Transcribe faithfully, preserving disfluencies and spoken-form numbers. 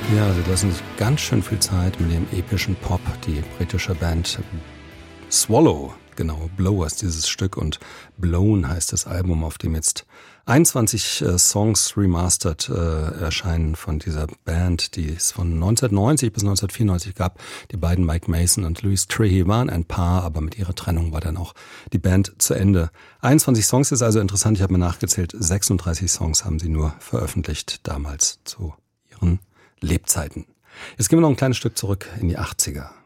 Ja, sie lassen sich ganz schön viel Zeit mit dem epischen Pop. Die britische Band Swallow, genau, Blow ist dieses Stück und Blown heißt das Album, auf dem jetzt einundzwanzig äh, Songs remastered äh, erscheinen von dieser Band, die es von neunzehnhundertneunzig bis neunzehnhundertvierundneunzig gab. Die beiden Mike Mason und Louis Trehy waren ein Paar, aber mit ihrer Trennung war dann auch die Band zu Ende. einundzwanzig Songs ist also interessant, ich habe mir nachgezählt, sechsunddreißig Songs haben sie nur veröffentlicht, damals zu ihren Lebzeiten. Jetzt gehen wir noch ein kleines Stück zurück in die achtziger.